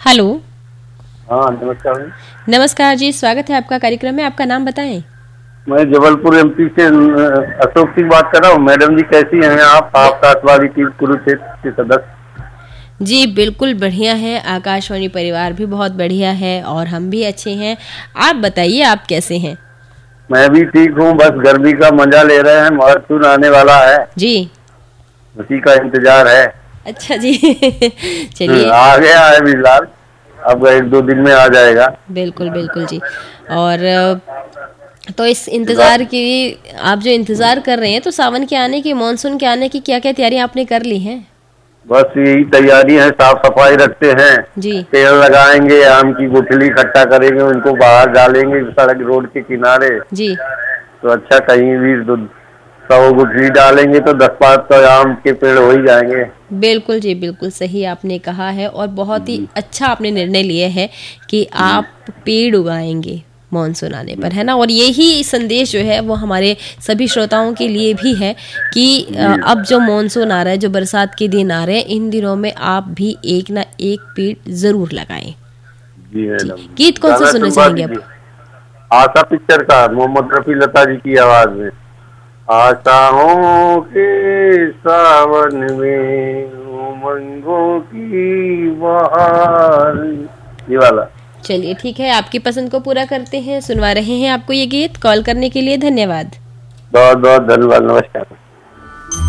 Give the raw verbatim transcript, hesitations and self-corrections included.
Hello. हाँ नमस्कार। नमस्कार जी, स्वागत है आपका कार्यक्रम में। आपका नाम बताएं। मैं जबलपुर एमपी से अशोक सिंह बात कर रहा हूँ। मैडम जी कैसी हैं आप? आप आकाशवाणी की कुरुक्षेत्र के सदस्य। जी बिल्कुल बढ़िया है, आकाशवाणी परिवार भी बहुत बढ़िया है और हम भी अच्छे हैं। आप बताइए, आप कैसे हैं? मैं भी ठीक हूँ, बस गर्मी का मजा ले रहे हैं। मानसून आने वाला है जी, उसी का इंतजार है। अच्छा जी। चलिए। आ गया है फिलहाल, अब एक दो दिन में आ जाएगा। बिल्कुल बिल्कुल जी। और तो इस इंतजार की, आप जो इंतजार कर रहे हैं, तो सावन के आने की, मानसून के आने की क्या क्या तैयारी आपने कर ली हैं? बस यही तैयारी है, साफ सफाई रखते हैं, जी पेड़ लगाएंगे, आम की गुठली इकट्ठा करेंगे, उनको बाहर डालेंगे सड़क रोड के किनारे। जी तो अच्छा, कहीं भी सौ गुठली डालेंगे तो दस पाँच तो आम के पेड़ हो ही जाएंगे। बिल्कुल जी, बिल्कुल सही आपने कहा है और बहुत ही अच्छा आपने निर्णय लिए है कि आप पेड़ उगाएंगे मानसून आने पर, है ना। और यही संदेश जो है वो हमारे सभी श्रोताओं के लिए भी है कि अब जो मानसून आ रहा है, जो बरसात के दिन आ रहे हैं, इन दिनों में आप भी एक ना एक पेड़ जरूर लगाएं। जी जी। गीत कौन सा सुनना चाहेंगे आप? आशा पिक्चर का, मोहम्मद रफी लता जी की आवाज में, आशाओं के सावन में उमंगों की बहार, ये वाला। चलिए ठीक है, आपकी पसंद को पूरा करते हैं, सुनवा रहे हैं आपको ये गीत। कॉल करने के लिए धन्यवाद। बहुत बहुत धन्यवाद, नमस्कार।